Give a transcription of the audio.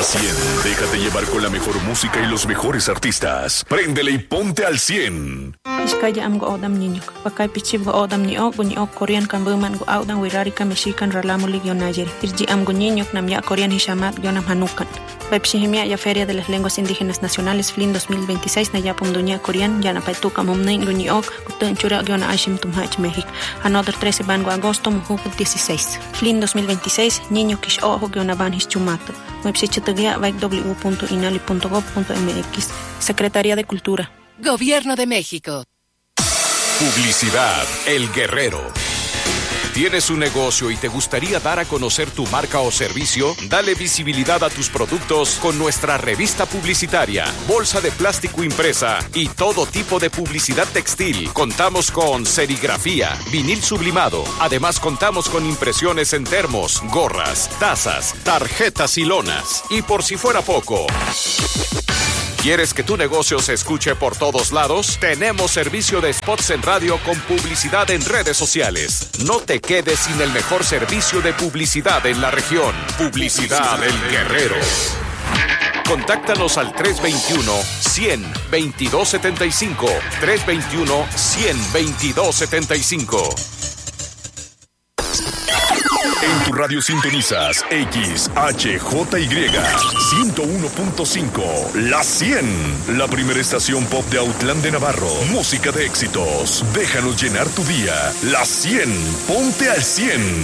100. Déjate llevar con la mejor música y los mejores artistas. Préndele y ponte al 100. Iskaya amgo odam niño. Pakay pichib go odam ni o Korean kan buman go audan wirari ka mexican ralamu ligionayer. Irji amgo niño nam ya Korean hishamat gionam hanukan. Pepshihimia ya Feria de las Lenguas Indígenas Nacionales FLIN 2026 na yapum dunia Korean ya na paituka momnein guniok kutun chura giona ashim tumhach México. Another 13 bango agosto muhukut 16. FLIN 2026 niño kish ojo giona van hischumato. Website www.inali.gov.mx. Secretaría de Cultura. Gobierno de México. Publicidad El Guerrero. ¿Tienes un negocio y te gustaría dar a conocer tu marca o servicio? Dale visibilidad a tus productos con nuestra revista publicitaria, bolsa de plástico impresa y todo tipo de publicidad textil. Contamos con serigrafía, vinil sublimado. Además, contamos con impresiones en termos, gorras, tazas, tarjetas y lonas. Y por si fuera poco, ¿quieres que tu negocio se escuche por todos lados? Tenemos servicio de spots en radio con publicidad en redes sociales. No te quedes sin el mejor servicio de publicidad en la región. Publicidad El Guerrero. Contáctanos al 321-100-2275. 321-100-2275. En tu radio sintonizas XHJY 101.5 La 100, la primera estación pop de Autlán de Navarro. Música de éxitos. Déjanos llenar tu día. La 100, ponte al 100.